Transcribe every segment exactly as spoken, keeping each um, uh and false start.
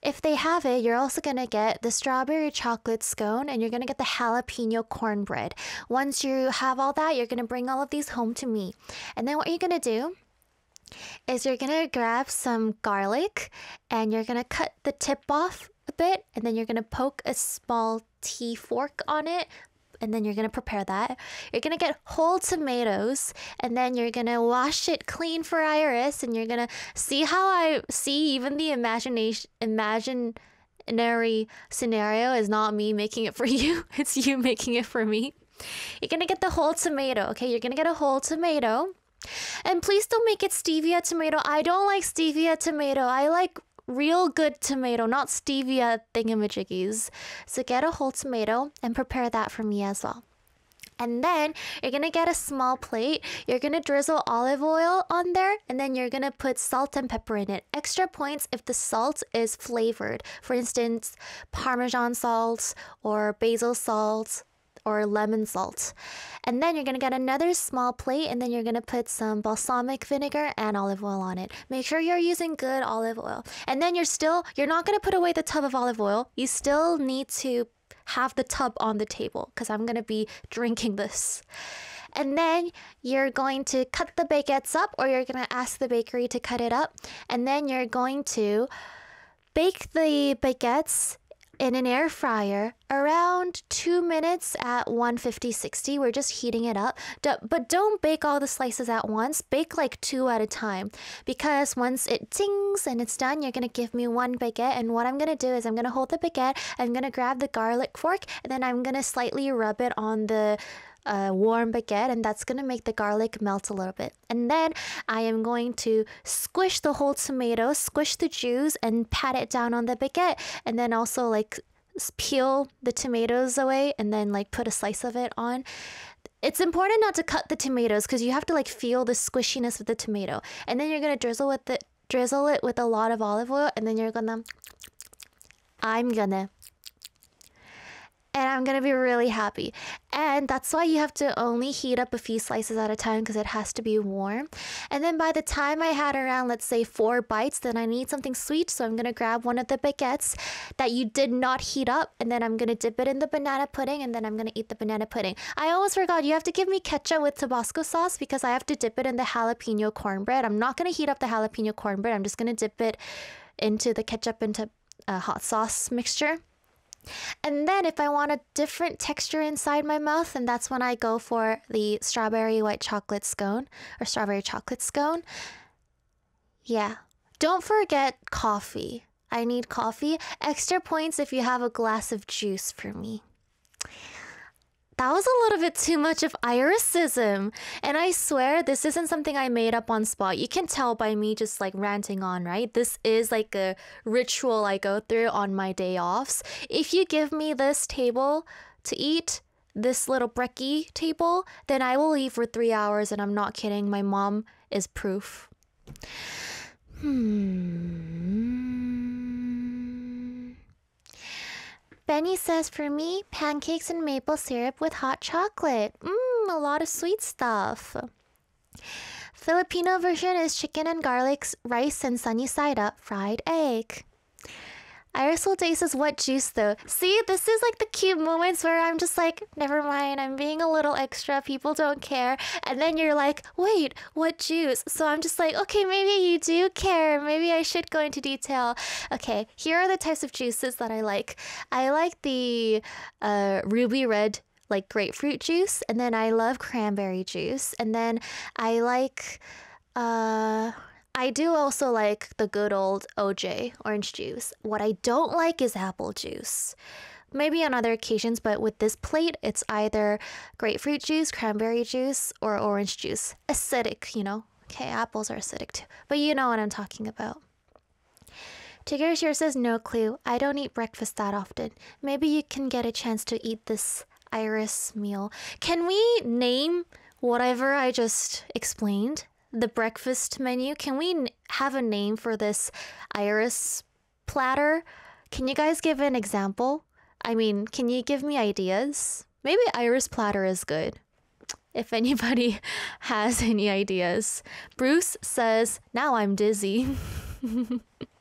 if they have it, you're also gonna get the strawberry chocolate scone and you're gonna get the jalapeno cornbread. Once you have all that, you're gonna bring all of these home to me. And then what you're gonna do is you're gonna grab some garlic and you're gonna cut the tip off a bit, and then you're gonna poke a small tea fork on it, and then you're gonna prepare that. You're gonna get whole tomatoes, and then you're gonna wash it clean for Iris, and you're gonna see how I see even the imagination imaginary scenario is not me making it for you, it's you making it for me. You're gonna get the whole tomato, okay? You're gonna get a whole tomato. And please don't make it stevia tomato. I don't like stevia tomato. I like real good tomato, not stevia thingamajiggies. So get a whole tomato and prepare that for me as well. And then you're gonna get a small plate. You're gonna drizzle olive oil on there, and then you're gonna put salt and pepper in it. Extra points if the salt is flavored. For instance, Parmesan salt or basil salt or lemon salt. And then you're gonna get another small plate, and then you're gonna put some balsamic vinegar and olive oil on it. Make sure you're using good olive oil. And then you're still, you're not gonna put away the tub of olive oil. You still need to have the tub on the table because I'm gonna be drinking this. And then you're going to cut the baguettes up, or you're gonna ask the bakery to cut it up. And then you're going to bake the baguettes in an air fryer around two minutes at one fifty sixty. We're just heating it up. D- but don't bake all the slices at once. Bake like two at a time, because once it dings and it's done, you're gonna give me one baguette. And what I'm gonna do is I'm gonna hold the baguette, I'm gonna grab the garlic fork, and then I'm gonna slightly rub it on the uh, warm baguette, and that's gonna make the garlic melt a little bit. And then I am going to squish the whole tomato, squish the juice, and pat it down on the baguette, and then also like peel the tomatoes away, and then like put a slice of it on. It's important not to cut the tomatoes because you have to like feel the squishiness of the tomato. And then you're gonna drizzle with the drizzle it with a lot of olive oil, and then you're gonna I'm gonna and I'm gonna be really happy. And that's why you have to only heat up a few slices at a time, because it has to be warm. And then by the time I had around, let's say four bites, then I need something sweet. So I'm gonna grab one of the baguettes that you did not heat up, and then I'm gonna dip it in the banana pudding, and then I'm gonna eat the banana pudding. I almost forgot, you have to give me ketchup with Tabasco sauce because I have to dip it in the jalapeno cornbread. I'm not gonna heat up the jalapeno cornbread. I'm just gonna dip it into the ketchup into uh, hot sauce mixture. And then if I want a different texture inside my mouth, then that's when I go for the strawberry white chocolate scone or strawberry chocolate scone. Yeah. Don't forget coffee. I need coffee. Extra points if you have a glass of juice for me. That was a little bit too much of Irisism. And I swear this isn't something I made up on spot. You can tell by me just like ranting on, right? This is like a ritual I go through on my day offs. If you give me this table to eat, this little brekkie table, then I will eat for three hours, and I'm not kidding. My mom is proof. Hmm... Benny says, for me, pancakes and maple syrup with hot chocolate. Mmm, a lot of sweet stuff. Filipino version is chicken and garlic, rice, and sunny side up fried egg. Iris Day says, what juice though? See, this is like the cute moments where I'm just like, never mind, I'm being a little extra, people don't care. And then you're like, wait, what juice? So I'm just like, okay, maybe you do care. Maybe I should go into detail. Okay, here are the types of juices that I like. I like the uh, ruby red, like grapefruit juice. And then I love cranberry juice. And then I like... Uh, I do also like the good old O J, orange juice. What I don't like is apple juice. Maybe on other occasions, but with this plate, it's either grapefruit juice, cranberry juice, or orange juice. Acidic, you know? Okay, apples are acidic too. But you know what I'm talking about. Tigger here says, no clue. I don't eat breakfast that often. Maybe you can get a chance to eat this Iris meal. Can we name whatever I just explained? The breakfast menu. Can we n- have a name for this Iris platter? Can you guys give an example? I mean, can you give me ideas? Maybe Iris platter is good. If anybody has any ideas. Bruce says, now I'm dizzy.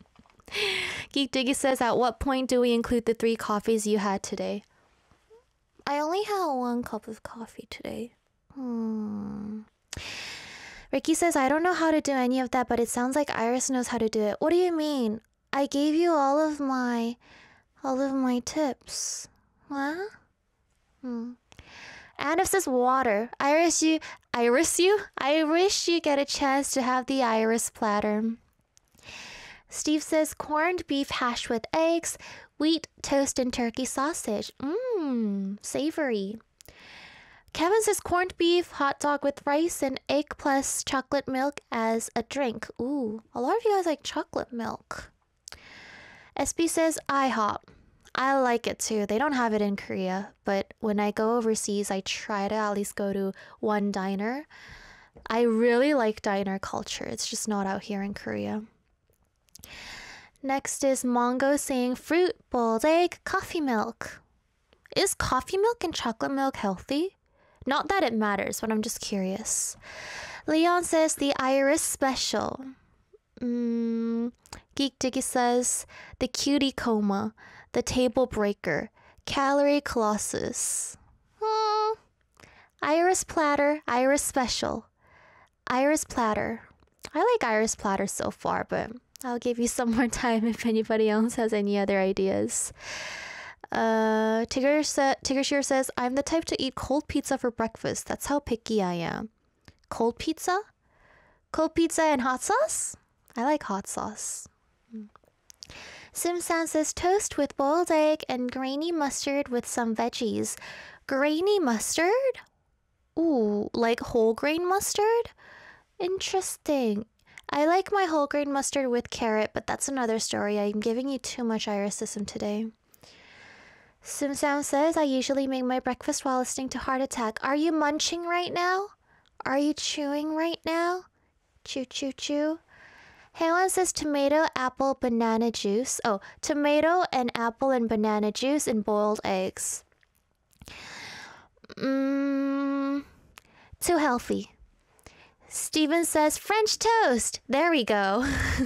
Geek Diggy says, at what point do we include the three coffees you had today? I only had one cup of coffee today. Hmm. Ricky says, I don't know how to do any of that, but it sounds like Iris knows how to do it. What do you mean? I gave you all of my, all of my tips. What? Hmm. Anna says water. Iris, you, Iris, you? I wish you get a chance to have the Iris platter. Steve says corned beef hash with eggs, wheat toast, and turkey sausage. Mmm, savory. Kevin says corned beef, hot dog with rice, and egg plus chocolate milk as a drink. Ooh, a lot of you guys like chocolate milk. S B says IHOP. I like it too. They don't have it in Korea, but when I go overseas, I try to at least go to one diner. I really like diner culture. It's just not out here in Korea. Next is Mongo saying fruit, boiled egg, coffee milk. Is coffee milk and chocolate milk healthy? Not that it matters, but I'm just curious. Leon says the Iris special. Mm, Geek Diggy says the cutie coma, the table breaker, calorie colossus. Hmm. Iris platter, Iris special. Iris platter. I like Iris platter so far, but I'll give you some more time if anybody else has any other ideas. Uh, Tigger, sa- Tigger Shear says, I'm the type to eat cold pizza for breakfast. That's how picky I am. Cold pizza? Cold pizza and hot sauce? I like hot sauce. Simsan says, toast with boiled egg and grainy mustard with some veggies. Grainy mustard? Ooh, like whole grain mustard? Interesting. I like my whole grain mustard with carrot, but that's another story. I'm giving you too much Iris System today. Simsam says, I usually make my breakfast while listening to Heart Attack. Are you munching right now? Are you chewing right now? Chew, chew, chew. Helen says tomato, apple, banana juice. Oh, tomato and apple and banana juice and boiled eggs. Mmm, too healthy. Steven says French toast. There we go.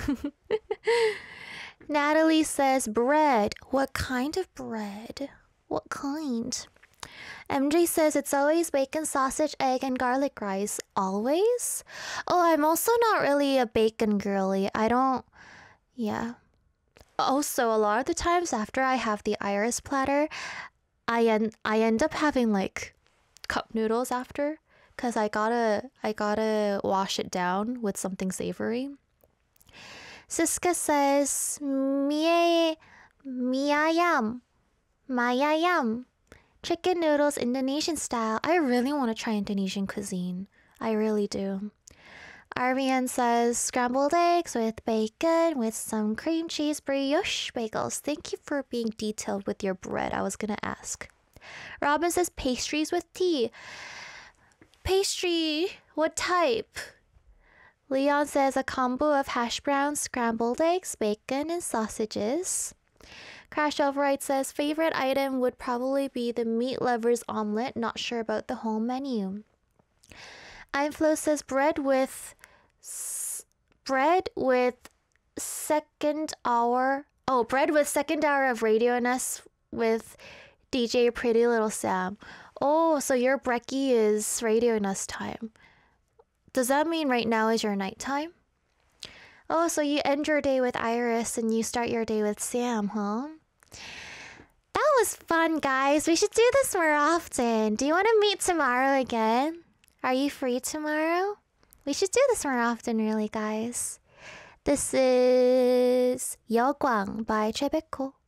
Natalie says bread. What kind of bread? What kind? M J says it's always bacon, sausage, egg, and garlic rice. Always? Oh, I'm also not really a bacon girly. I don't... Yeah. Also, a lot of the times after I have the Iris platter, I, en I end up having like cup noodles after. Because I gotta, I gotta wash it down with something savory. Siska says, Mie, Miayam, Mayayam. Chicken noodles, Indonesian style. I really want to try Indonesian cuisine. I really do. Arvian says, scrambled eggs with bacon with some cream cheese brioche bagels. Thank you for being detailed with your bread. I was gonna ask. Robin says, pastries with tea. Pastry, what type? Leon says a combo of hash browns, scrambled eggs, bacon, and sausages. Crash Override says favorite item would probably be the meat lovers omelet. Not sure about the whole menu. Inflow says bread with s bread with second hour. Oh, bread with second hour of Radio-ness with D J Pretty Little Sam. Oh, so your brekkie is Radio-ness time. Does that mean right now is your nighttime? Oh, so you end your day with Iris and you start your day with Sam, huh? That was fun, guys. We should do this more often. Do you want to meet tomorrow again? Are you free tomorrow? We should do this more often, really, guys. This is Yeoguang by Choi Baek-ho.